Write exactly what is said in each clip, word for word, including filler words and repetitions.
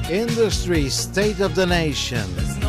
Industry, State of the Nation.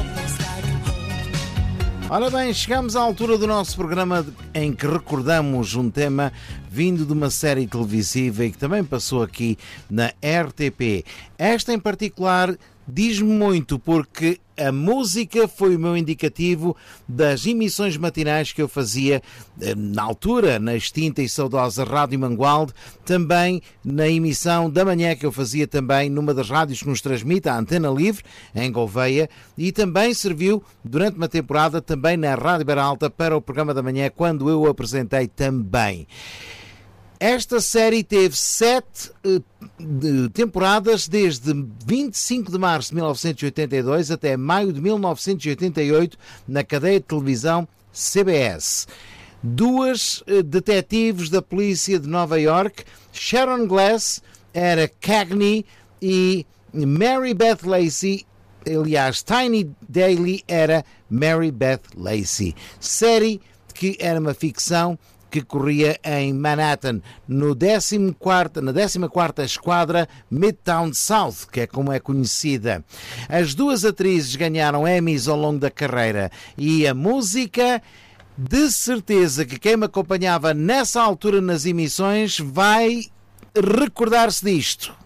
Ora bem, chegamos à altura do nosso programa em que recordamos um tema vindo de uma série televisiva e que também passou aqui na R T P. Esta em particular diz-me muito porque a música foi o meu indicativo das emissões matinais que eu fazia na altura, na extinta e saudosa Rádio Mangualde, também na emissão da manhã que eu fazia também numa das rádios que nos transmite, a Antena Livre, em Gouveia, e também serviu durante uma temporada também na Rádio Beralta para o programa da manhã, quando eu o apresentei também. Esta série teve sete uh, de temporadas, desde vinte e cinco de março de mil novecentos e oitenta e dois até maio de mil novecentos e oitenta e oito, na cadeia de televisão C B S. Duas uh, detetives da polícia de Nova York, Sharon Glass era Cagney e Mary Beth Lacey, aliás, Tiny Daly era Mary Beth Lacey. Série que era uma ficção que corria em Manhattan, no décimo quarto, na décima quarta Esquadra Midtown South, que é como é conhecida. As duas atrizes ganharam Emmys ao longo da carreira e a música, de certeza que quem me acompanhava nessa altura nas emissões vai recordar-se disto.